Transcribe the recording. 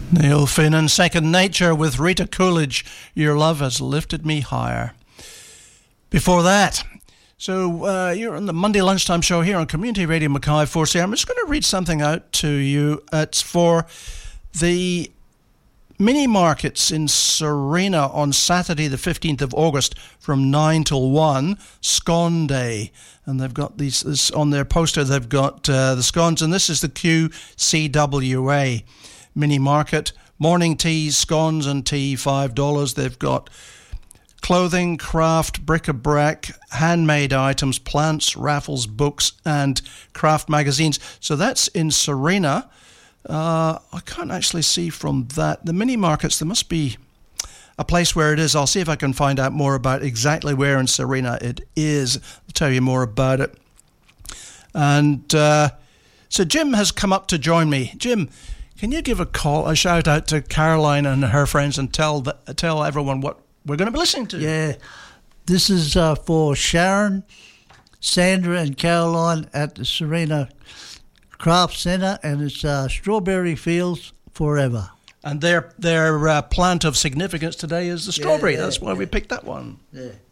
Neil Finn, Second Nature with Rita Coolidge, Your Love Has Lifted Me Higher. Before that, you're on the Monday lunchtime show here on Community Radio Mackay 4C. I'm just going to read something out to you. It's for the mini markets in Serena on Saturday the 15th of August from 9 till 1, Scone Day. And they've got this on their poster, they've got the scones, and this is the QCWA mini market. Morning teas, scones and tea, $5. They've got clothing, craft, bric-a-brac, handmade items, plants, raffles, books and craft magazines. So that's in Serena. I can't actually see from that. The mini markets, there must be a place where it is. I'll see if I can find out more about exactly where in Serena it is. I'll tell you more about it. And so Jim has come up to join me. Jim, can you give a shout out to Caroline and her friends and tell everyone what we're going to be listening to? Yeah, this is for Sharon, Sandra and Caroline at the Serena Craft Centre, and it's Strawberry Fields Forever. And their plant of significance today is the strawberry. That's why we picked that one. Yeah.